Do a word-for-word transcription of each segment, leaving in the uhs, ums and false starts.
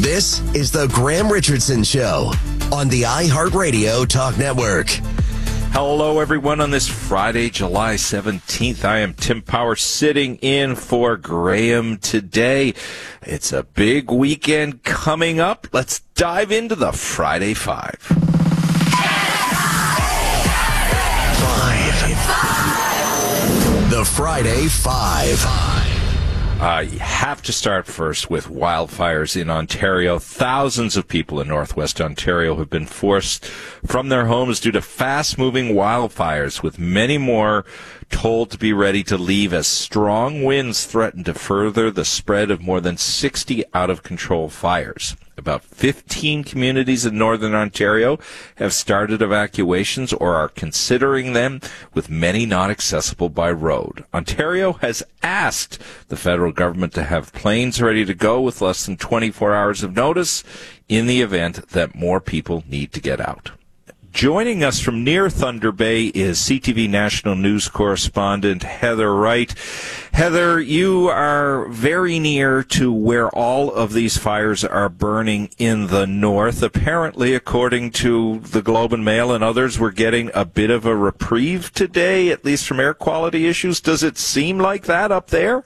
This is the Graham Richardson Show on the iHeartRadio Talk Network. Hello, everyone, on this Friday, July seventeenth. I am Tim Power sitting in for Graham today. It's a big weekend coming up. Let's dive into the Friday Five. Five. The Friday Five. Uh, you have to start first with wildfires in Ontario. Thousands of people in northwest Ontario have been forced from their homes due to fast-moving wildfires, with many more told to be ready to leave as strong winds threaten to further the spread of more than sixty out-of-control fires. About fifteen communities in northern Ontario have started evacuations or are considering them, with many not accessible by road. Ontario has asked the federal government to have planes ready to go with less than twenty-four hours of notice in the event that more people need to get out. Joining us from near Thunder Bay is C T V National News correspondent Heather Wright. Heather, you are very near to where all of these fires are burning in the north. Apparently, according to the Globe and Mail and others, we're getting a bit of a reprieve today, at least from air quality issues. Does it seem like that up there?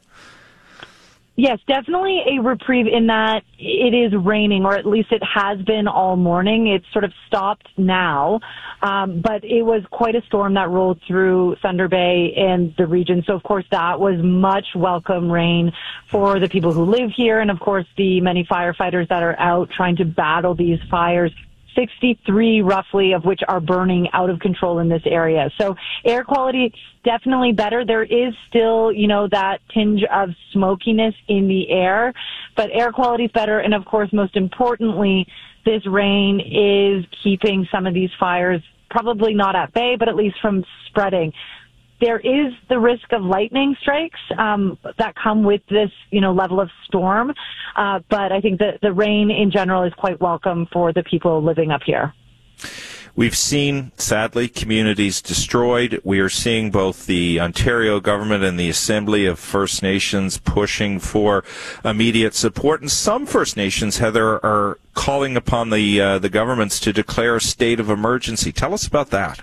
Yes, definitely a reprieve in that it is raining, or at least it has been all morning. It's sort of stopped now, um, but it was quite a storm that rolled through Thunder Bay and the region. So, of course, that was much welcome rain for the people who live here, and, of course, the many firefighters that are out trying to battle these fires. sixty-three roughly of which are burning out of control in this area. So air quality definitely better. There is still, you know, that tinge of smokiness in the air, but air quality is better. And of course, most importantly, this rain is keeping some of these fires probably not at bay, but at least from spreading. There is the risk of lightning strikes um, that come with this, you know, level of storm. Uh, but I think that the rain in general is quite welcome for the people living up here. We've seen, sadly, communities destroyed. We are seeing both the Ontario government and the Assembly of First Nations pushing for immediate support. And some First Nations, Heather, are calling upon the uh, the governments to declare a state of emergency. Tell us about that.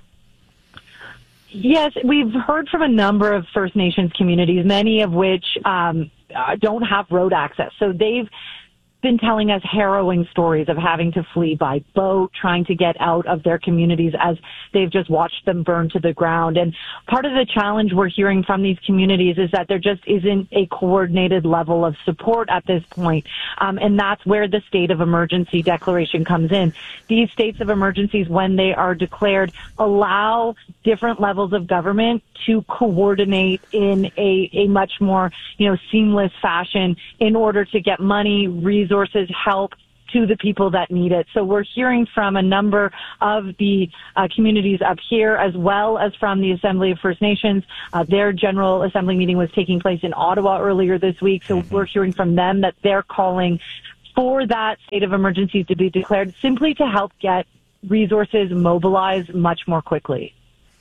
Yes, we've heard from a number of First Nations communities, many of which um, uh, don't have road access. So they've been telling us harrowing stories of having to flee by boat, trying to get out of their communities as they've just watched them burn to the ground. And part of the challenge we're hearing from these communities is that there just isn't a coordinated level of support at this point. Um, and that's where the state of emergency declaration comes in. These states of emergencies, when they are declared, allow different levels of government to coordinate in a, a much more, you know, seamless fashion in order to get money, resources, help to the people that need it. So we're hearing from a number of the uh, communities up here, as well as from the Assembly of First Nations. Uh, their General Assembly meeting was taking place in Ottawa earlier this week. So we're hearing from them that they're calling for that state of emergency to be declared, simply to help get resources mobilized much more quickly.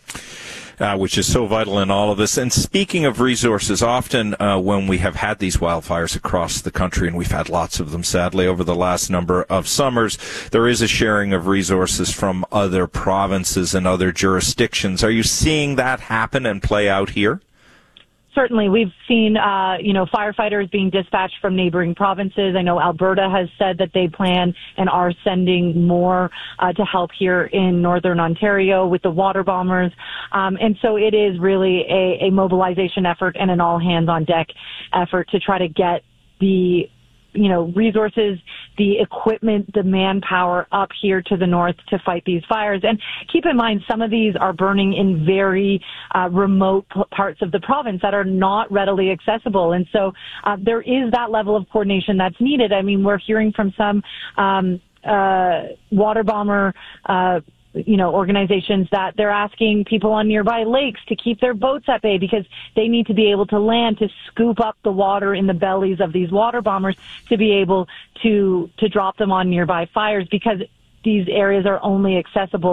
Uh, which is so vital in all of this. And speaking of resources, often uh, when we have had these wildfires across the country, and we've had lots of them, sadly, over the last number of summers, there is a sharing of resources from other provinces and other jurisdictions. Are you seeing that happen and play out here? Certainly. We've seen, uh, you know, firefighters being dispatched from neighboring provinces. I know Alberta has said that they plan and are sending more uh, to help here in northern Ontario with the water bombers. Um, and so it is really a, a mobilization effort and an all-hands-on-deck effort to try to get the you know, resources, the equipment, the manpower up here to the north to fight these fires. And keep in mind, some of these are burning in very uh, remote p- parts of the province that are not readily accessible. And so uh, there is that level of coordination that's needed. I mean, we're hearing from some um, uh, water bomber uh you know, organizations that they're asking people on nearby lakes to keep their boats at bay because they need to be able to land to scoop up the water in the bellies of these water bombers to be able to, to drop them on nearby fires, because these areas are only accessible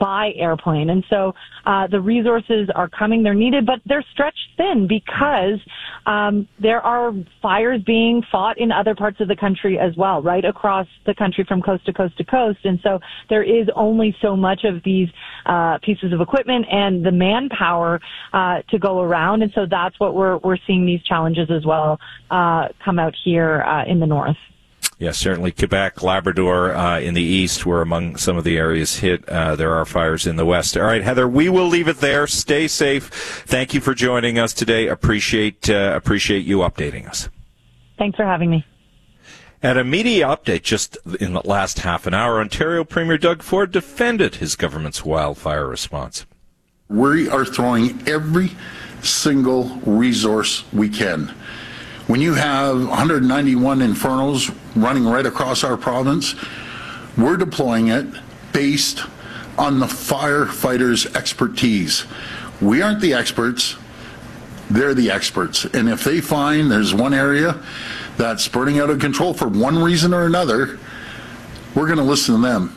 by airplane. And so uh, the resources are coming, they're needed, but they're stretched thin because um, there are fires being fought in other parts of the country as well, right across the country from coast to coast to coast. And so there is only so much of these uh, pieces of equipment and the manpower uh, to go around. And so that's what we're, we're seeing these challenges as well uh, come out here uh, in the north. Yes, certainly Quebec, Labrador uh, in the east were among some of the areas hit. Uh, there are fires in the west. All right, Heather, we will leave it there. Stay safe. Thank you for joining us today. Appreciate uh, appreciate you updating us. Thanks for having me. At a media update just in the last half an hour, Ontario Premier Doug Ford defended his government's wildfire response. We are throwing every single resource we can. When you have one hundred ninety-one infernos running right across our province, we're deploying it based on the firefighters' expertise. We aren't the experts, they're the experts. And if they find there's one area that's burning out of control for one reason or another, we're going to listen to them.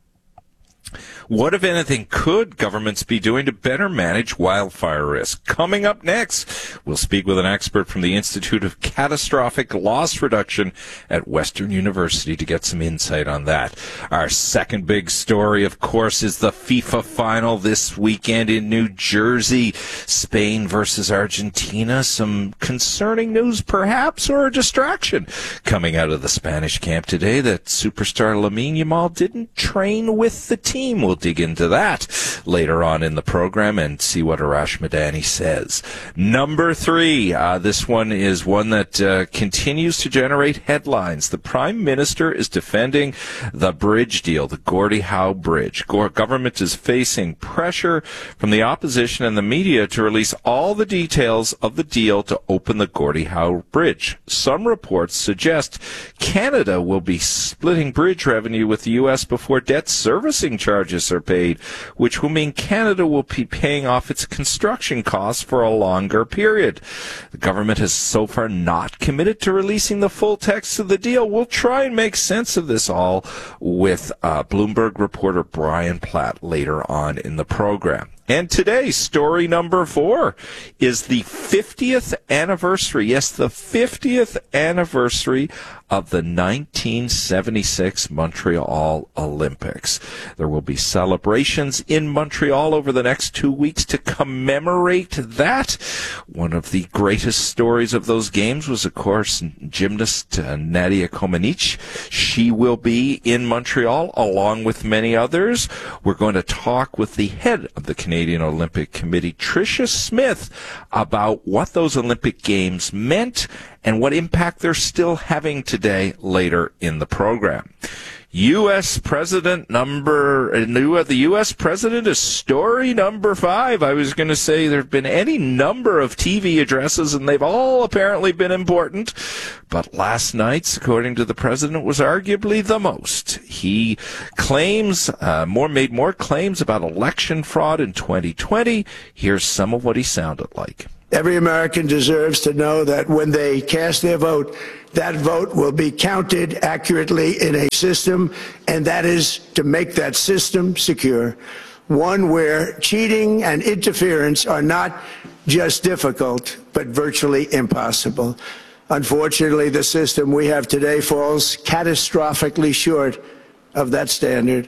What, if anything, could governments be doing to better manage wildfire risk? Coming up next, we'll speak with an expert from the Institute of Catastrophic Loss Reduction at Western University to get some insight on that. Our second big story, of course, is the FIFA final this weekend in New Jersey. Spain versus Argentina. Some concerning news, perhaps, or a distraction coming out of the Spanish camp today that superstar Lamine Yamal didn't train with the team. We'll dig into that later on in the program and see what Arash Madani says. Number three, uh, this one is one that uh, continues to generate headlines. The Prime Minister is defending the bridge deal, the Gordie Howe Bridge. Go- government is facing pressure from the opposition and the media to release all the details of the deal to open the Gordie Howe Bridge. Some reports suggest Canada will be splitting bridge revenue with the U S before debt servicing charges are paid, which will mean Canada will be paying off its construction costs for a longer period. The government has so far not committed to releasing the full text of the deal. We'll try and make sense of this all with uh, Bloomberg reporter Brian Platt later on in the program. And today, story number four is the fiftieth anniversary, yes, the fiftieth anniversary of the nineteen seventy-six Montreal Olympics. There will be celebrations in Montreal over the next two weeks to commemorate that. One of the greatest stories of those games was, of course, gymnast uh, Nadia Comaneci. She will be in Montreal along with many others. We're going to talk with the head of the Canadian Olympic Committee, Tricia Smith, about what those Olympic Games meant and what impact they're still having today later in the program. U S President number, uh, the U S President is story number five. I was going to say there have been any number of T V addresses, and they've all apparently been important. But last night's, according to the President, was arguably the most. He claims, uh, more made more claims about election fraud in twenty twenty. Here's some of what he sounded like. Every American deserves to know that when they cast their vote, that vote will be counted accurately in a system, and that is to make that system secure, one where cheating and interference are not just difficult, but virtually impossible. Unfortunately, the system we have today falls catastrophically short of that standard.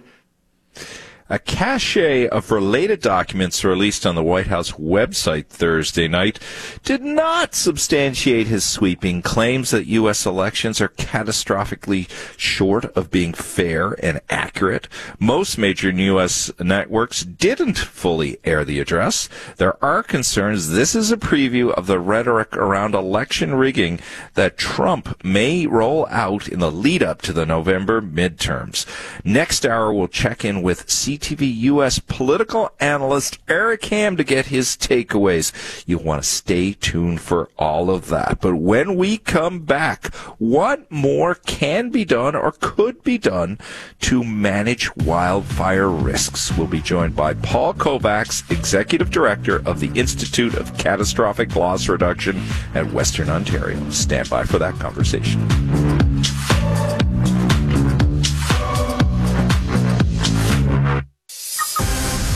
A cache of related documents released on the White House website Thursday night did not substantiate his sweeping claims that U S elections are catastrophically short of being fair and accurate. Most major U S networks didn't fully air the address. There are concerns this is a preview of the rhetoric around election rigging that Trump may roll out in the lead-up to the November midterms. Next hour, we'll check in with C T V U S political analyst Eric Ham to get his takeaways. You'll want to stay tuned for all of that. But when we come back, what more can be done or could be done to manage wildfire risks? We'll be joined by Paul Kovacs, Executive Director of the Institute of Catastrophic Loss Reduction at Western Ontario. Stand by for that conversation.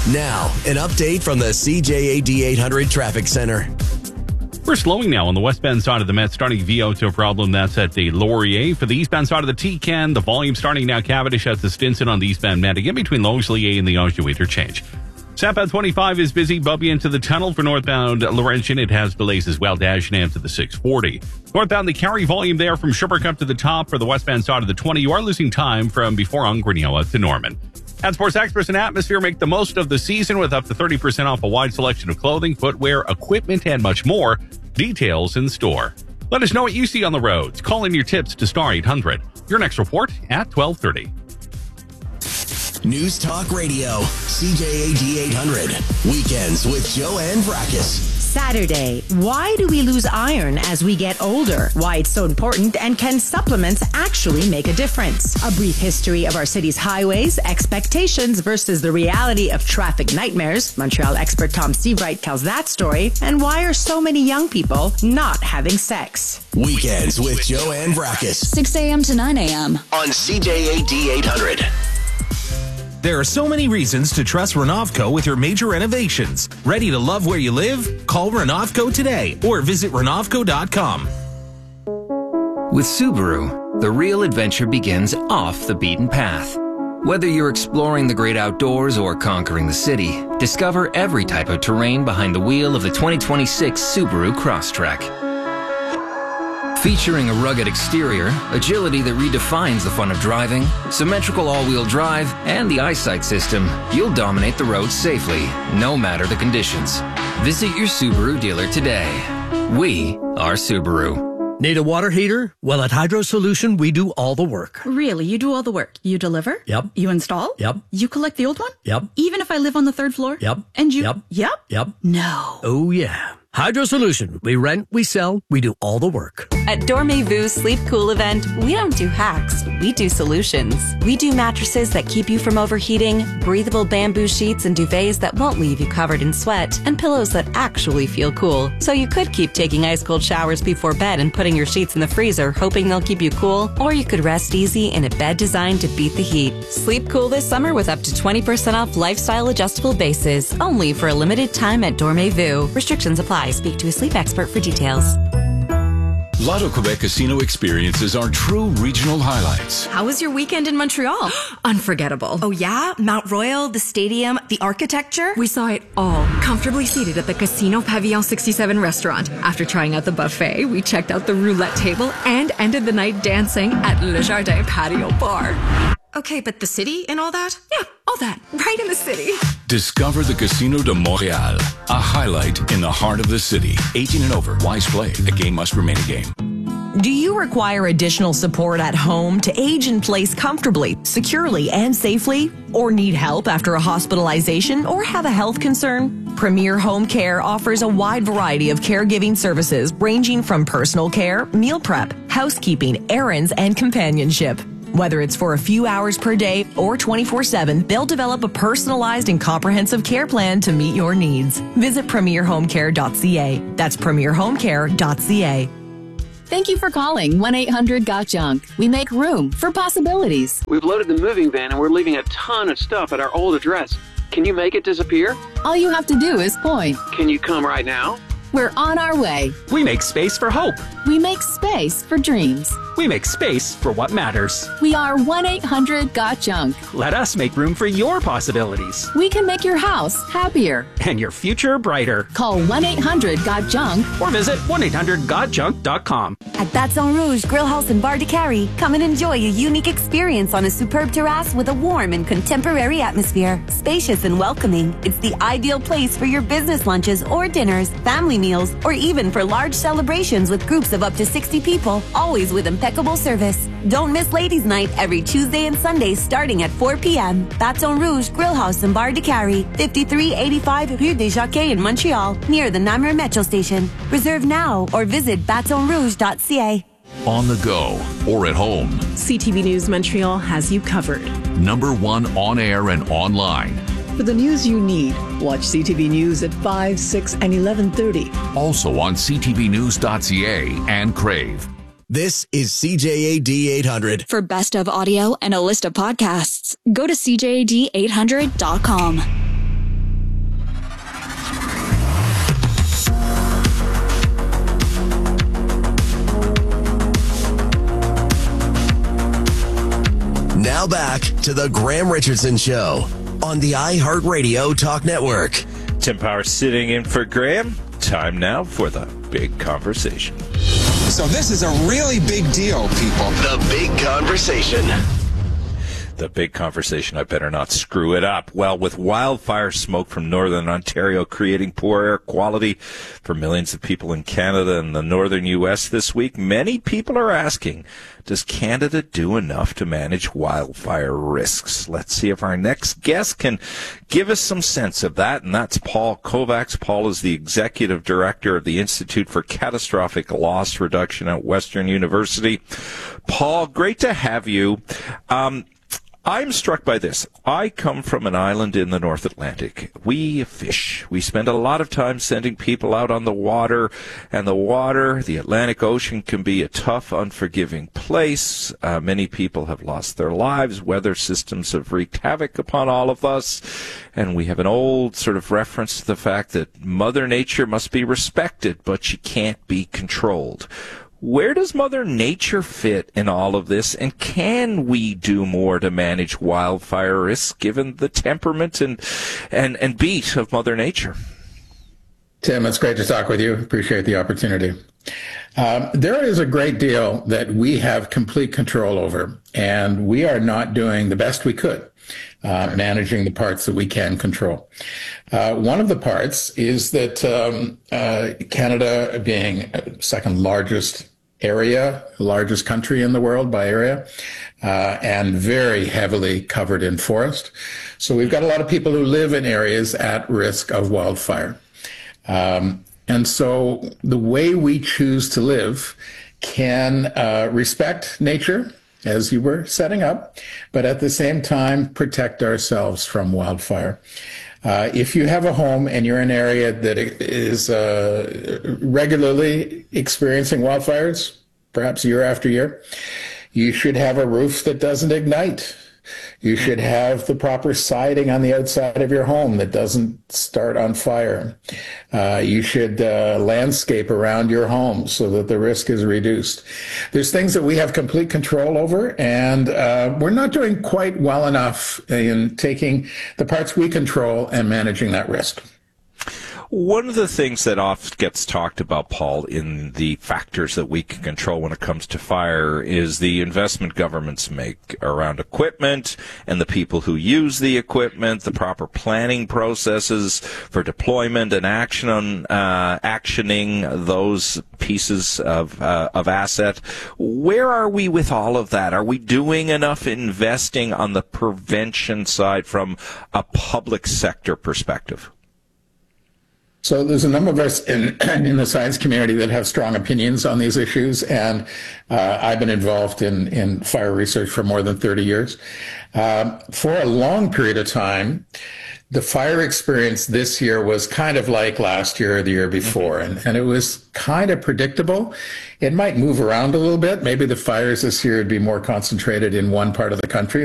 Now, an update from the C J A D eight hundred Traffic Center. We're slowing now on the westbound side of the Met, starting Viau to a problem that's at the Laurier. For the eastbound side of the T C A N, the volume starting now Cavendish at the Stinson on the eastbound Met, again between Longueuil and the Anjou interchange. Southbound twenty-five is busy. Bubby into the tunnel for northbound Laurentian. It has delays as well. Dagenham to the six forty. Northbound, the carry volume there from Sherbrooke up to the top. For the westbound side of the twenty, you are losing time from before Ongreniola to Norman. At Sports Experts and Atmosphere, make the most of the season with up to thirty percent off a wide selection of clothing, footwear, equipment, and much more. Details in store. Let us know what you see on the roads. Call in your tips to Star eight hundred. Your next report at twelve thirty. News Talk Radio, C J A D eight hundred. Weekends with Joanne Vrackus. Saturday. Why do we lose iron as we get older? Why it's so important, and can supplements actually make a difference? A brief history of our city's highways, expectations versus the reality of traffic nightmares. Montreal expert Tom Seawright tells that story. And why are so many young people not having sex? Weekends with Joanne Vrackus. six a.m. to nine a.m. on C J A D eight hundred. There are so many reasons to trust Renovco with your major renovations. Ready to love where you live? Call Renovco today or visit Renovco dot com. With Subaru, the real adventure begins off the beaten path. Whether you're exploring the great outdoors or conquering the city, discover every type of terrain behind the wheel of the twenty twenty-six Subaru Crosstrek. Featuring a rugged exterior, agility that redefines the fun of driving, symmetrical all-wheel drive, and the eyesight system, you'll dominate the roads safely, no matter the conditions. Visit your Subaru dealer today. We are Subaru. Need a water heater? Well, at Hydro Solution, we do all the work. Really? You do all the work? You deliver? Yep. You install? Yep. You collect the old one? Yep. Even if I live on the third floor? Yep. And you? Yep. Yep? Yep. No. Oh, yeah. Hydro Solution. We rent, we sell, we do all the work. At Dormez-Vu's Sleep Cool event, we don't do hacks, we do solutions. We do mattresses that keep you from overheating, breathable bamboo sheets and duvets that won't leave you covered in sweat, and pillows that actually feel cool. So you could keep taking ice cold showers before bed and putting your sheets in the freezer, hoping they'll keep you cool, or you could rest easy in a bed designed to beat the heat. Sleep cool this summer with up to twenty percent off lifestyle adjustable bases, only for a limited time at Dormez-Vu. Restrictions apply. Speak to a sleep expert for details. Lotto Quebec Casino experiences are true regional highlights. How was your weekend in Montreal? Unforgettable. Oh yeah? Mount Royal, the stadium, the architecture? We saw it all, comfortably seated at the Casino Pavillon sixty-seven restaurant. After trying out the buffet, we checked out the roulette table and ended the night dancing at Le Jardin Patio Bar. Okay, but the city and all that? Yeah, all that. Right in the city. Discover the Casino de Montréal, a highlight in the heart of the city. eighteen and over. Wise play. A game must remain a game. Do you require additional support at home to age in place comfortably, securely, and safely? Or need help after a hospitalization or have a health concern? Premier Home Care offers a wide variety of caregiving services ranging from personal care, meal prep, housekeeping, errands, and companionship. Whether it's for a few hours per day or twenty-four seven, they'll develop a personalized and comprehensive care plan to meet your needs. Visit premier home care dot c a. That's premier home care dot c a. Thank you for calling one eight hundred got junk. We make room for possibilities. We've loaded the moving van and we're leaving a ton of stuff at our old address. Can you make it disappear? All you have to do is point. Can you come right now? We're on our way. We make space for hope. We make space for dreams. We make space for what matters. We are one eight hundred got junk. Let us make room for your possibilities. We can make your house happier. And your future brighter. Call one eight hundred got junk. Or visit one eight hundred got junk dot com. At Baton Rouge Grill House and Bar de Carry, come and enjoy a unique experience on a superb terrace with a warm and contemporary atmosphere. Spacious and welcoming, it's the ideal place for your business lunches or dinners, family meals, or even for large celebrations with groups of up to sixty people, always with impeccable service. Don't miss Ladies' Night every Tuesday and Sunday starting at four p.m. Baton Rouge Grill House and Bar de Carry, fifty-three eighty-five Rue des Jacquets in Montreal, near the Namur Metro Station. Reserve now or visit baton rouge dot c a. On the go or at home, C T V News Montreal has you covered. Number one on air and online. For the news you need, watch C T V News at five, six, and eleven thirty. Also on c t v news dot c a and Crave. This is C J A D eight hundred. For best of audio and a list of podcasts, go to c j a d eight hundred dot com. Now back to the Graham Richardson Show on the iHeartRadio Talk Network. Tim Power sitting in for Graham. Time now for the big conversation. So this is a really big deal, people. The big conversation. The big conversation, I better not screw it up. Well, with wildfire smoke from northern Ontario creating poor air quality for millions of people in Canada and the northern U S this week, many people are asking, does Canada do enough to manage wildfire risks? Let's see if our next guest can give us some sense of that, and that's Paul Kovacs. Paul is the executive director of the Institute for Catastrophic Loss Reduction at Western University. Paul, great to have you. Um, I'm struck by this. I come from an island in the North Atlantic. We fish. We spend a lot of time sending people out on the water, and the water, the Atlantic Ocean, can be a tough, unforgiving place. Uh, many people have lost their lives. Weather systems have wreaked havoc upon all of us, and we have an old sort of reference to the fact that Mother Nature must be respected, but she can't be controlled. Where does Mother Nature fit in all of this, and can we do more to manage wildfire risks given the temperament and and, and beat of Mother Nature? Tim, it's great to talk with you. Appreciate the opportunity. Um, there is a great deal that we have complete control over, and we are not doing the best we could uh, managing the parts that we can control. Uh, one of the parts is that um, uh, Canada, being second largest area, largest country in the world by area, uh, and very heavily covered in forest. So we've got a lot of people who live in areas at risk of wildfire. Um, and so the way we choose to live can uh, respect nature, as you were setting up, but at the same time protect ourselves from wildfire. Uh, if you have a home and you're in an area that is uh, regularly experiencing wildfires, perhaps year after year, you should have a roof that doesn't ignite. You should have the proper siding on the outside of your home that doesn't start on fire. Uh, you should uh, landscape around your home so that the risk is reduced. There's things that we have complete control over, and uh, we're not doing quite well enough in taking the parts we control and managing that risk. One of the things that often gets talked about, Paul, in the factors that we can control when it comes to fire is the investment governments make around equipment and the people who use the equipment, the proper planning processes for deployment and action on, uh, actioning those pieces of, uh, of asset. Where are we with all of that? Are we doing enough investing on the prevention side from a public sector perspective? So there's a number of us in, in the science community that have strong opinions on these issues, and uh, I've been involved in, in fire research for more than thirty years. Um, for a long period of time, the fire experience this year was kind of like last year or the year before, and, and it was kind of predictable. It might move around a little bit. Maybe the fires this year would be more concentrated in one part of the country.